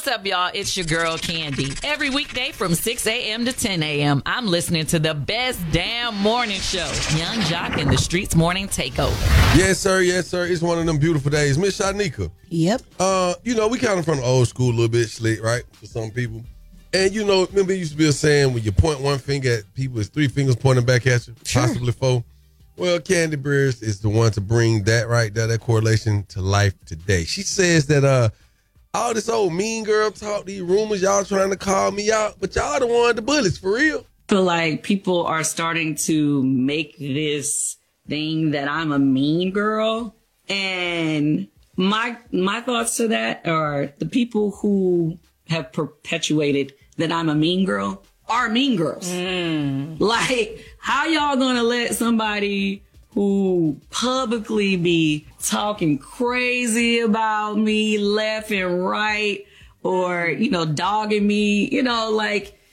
What's up, y'all? It's your girl, Candy. Every weekday from 6 a.m. to 10 a.m., I'm listening to the best damn morning show, Young Jock and the Streets Morning Takeover. Yes, sir. Yes, sir. It's one of them beautiful days. Miss Shanika. Yep. We kind of from the old school, a little bit slick, right? For some people. And, remember it used to be a saying when you point one finger at people, it's three fingers pointing back at you, possibly four. Well, Candy Beers is the one to bring that right there, that correlation to life today. She says that all this old mean girl talk, these rumors, y'all trying to call me out, but y'all the one the bullets, for real. I feel like people are starting to make this thing that I'm a mean girl. And my thoughts to that are the people who have perpetuated that I'm a mean girl are mean girls. Like, how y'all gonna let somebody who publicly be talking crazy about me left and right or, dogging me,